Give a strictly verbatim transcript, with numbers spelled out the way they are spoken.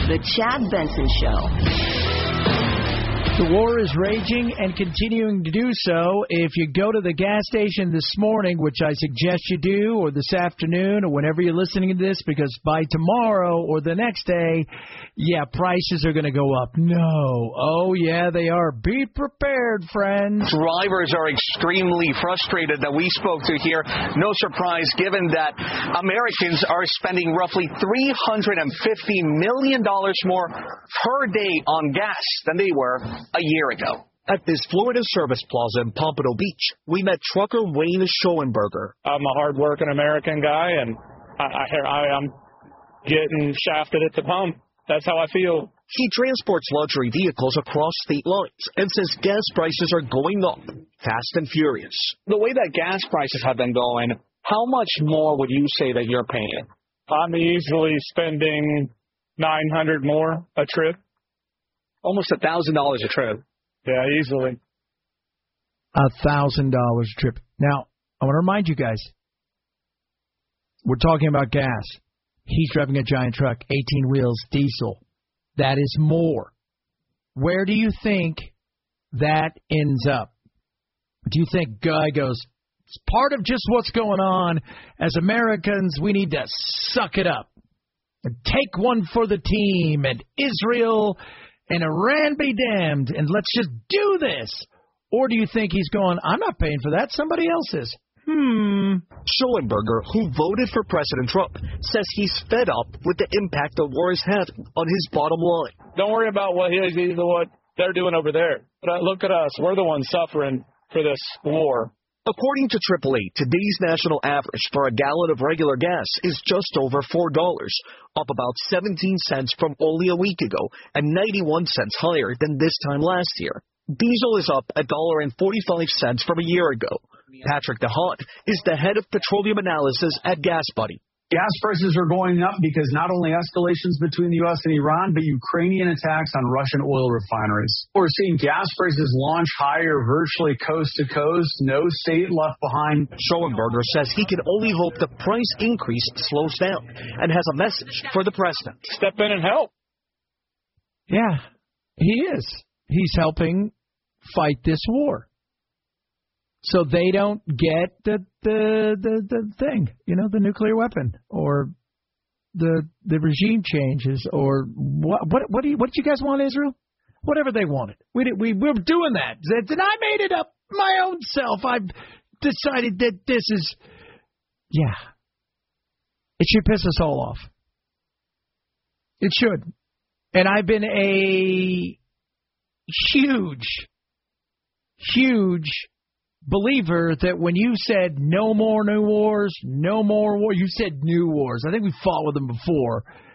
The Chad Benson Show. The war is raging and continuing to do so. If you go to the gas station this morning, which I suggest you do, or this afternoon, or whenever you're listening to this, because by tomorrow or the next day, yeah, prices are going to go up. No. Oh, yeah, they are. Be prepared, friends. Drivers are extremely frustrated that we spoke to here. No surprise, given that Americans are spending roughly three hundred fifty million dollars more per day on gas than they were a year ago. At this Florida Service Plaza in Pompano Beach, we met trucker Wayne Schoenberger. I'm a hard-working American guy, and I, I, I, I'm getting shafted at the pump. That's how I feel. He transports luxury vehicles across state lines and says gas prices are going up fast and furious. The way that gas prices have been going, how much more would you say that you're paying? I'm easily spending nine hundred dollars more a trip. Almost one thousand dollars a trip. Yeah, easily. one thousand dollars a trip. Now, I want to remind you guys, we're talking about gas. He's driving a giant truck, eighteen wheels, diesel. That is more. Where do you think that ends up? Do you think guy goes, it's part of just what's going on. As Americans, we need to suck it up and take one for the team, and Israel and Iran be damned, and let's just do this? Or do you think he's going, I'm not paying for that, somebody else is? Hmm. Schoenberger, who voted for President Trump, says he's fed up with the impact the war is having on his bottom line. Don't worry about what he's what they're doing over there. But look at us. We're the ones suffering for this war. According to triple A, today's national average for a gallon of regular gas is just over four dollars, up about seventeen cents from only a week ago and ninety-one cents higher than this time last year. Diesel is up one dollar and forty-five cents from a year ago. Patrick DeHaan is the head of petroleum analysis at GasBuddy. Gas prices are going up because not only escalations between the U S and Iran, but Ukrainian attacks on Russian oil refineries. We're seeing gas prices launch higher virtually coast to coast, no state left behind. Schoenberger says he can only hope the price increase slows down and has a message for the president. Step in and help. Yeah, he is. He's helping fight this war, so they don't get the, the the the thing, you know, the nuclear weapon or the the regime changes or what what what do you what did you guys want, Israel? Whatever they wanted, we did, we we're doing that. And I made it up my own self. I've decided that this is, yeah, it should piss us all off. It should, and I've been a huge, huge believer that when you said no more new wars, no more war, you said new wars. I think we fought with them before.